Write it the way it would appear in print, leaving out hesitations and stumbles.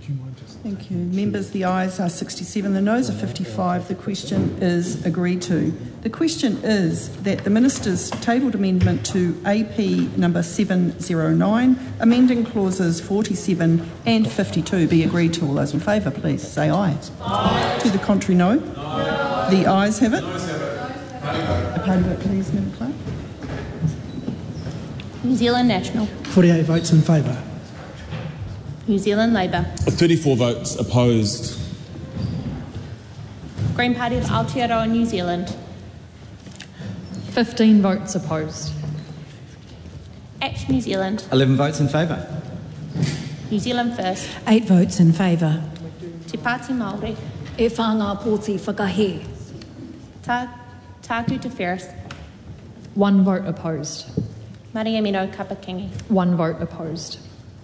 Thank you. Members, the ayes are 67, the noes are 55. The question is agreed to. The question is that the Minister's tabled amendment to AP number 709, amending clauses 47 and 52, be agreed to. All those in favour, please say aye. Aye. To the contrary, no. Aye. The ayes have it. A party vote, please, Madam Clerk. New Zealand National. 48 votes in favour. New Zealand Labour. 34 votes opposed. Green Party of Aotearoa New Zealand. 15 votes opposed. Action New Zealand. 11 votes in favour. New Zealand First. 8 votes in favour. Te Pāti Māori. E whanga pōti whakahe. Tāku Te Ferris. 1 vote opposed. Mariamino Kapakingi. 1 vote opposed.